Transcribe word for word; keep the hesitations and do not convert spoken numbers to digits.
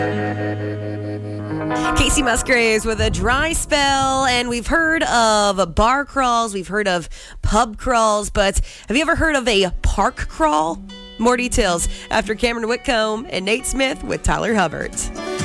Casey Musgraves with a dry spell, and we've heard of bar crawls, we've heard of pub crawls, but have you ever heard of a park crawl? More details after Cameron Whitcomb and Nate Smith with Tyler Hubbard.